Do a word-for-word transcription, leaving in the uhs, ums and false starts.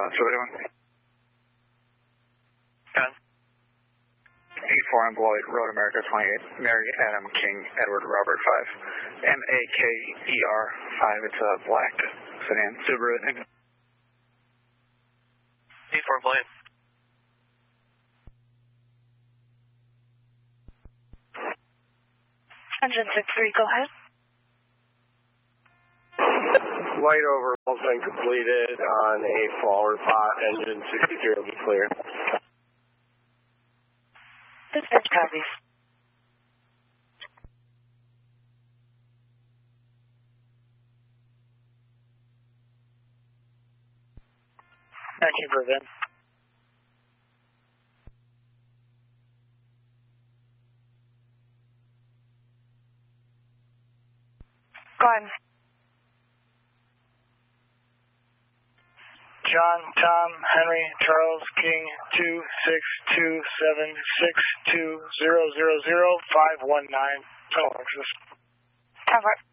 uh, Philly one. Gun. eight four on Beloit Road, America twenty-eight, Mary Adam King Edward Robert five, M A K E R five, it's a black sedan, Subaru, I think. eight four Beloit. Engine six three, go ahead. Light over has been completed on a forward pot. Engine sixty-three will be clear. Dispatch copies. nineteen prevent. Go ahead. John, Tom, Henry, Charles, King, two six two seven six two zero zero zero five one nine. Tunnel access. Cover.